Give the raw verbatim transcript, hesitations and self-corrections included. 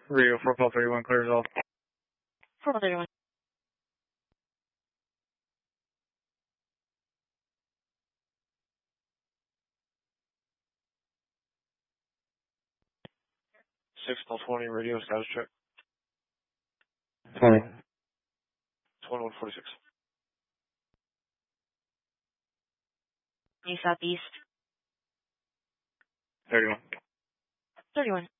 Radio four call thirty-one clears off. four call thirty-one. six call twenty, radio status check. twenty. twenty-one forty-six. Southeast. thirty-one. thirty-one.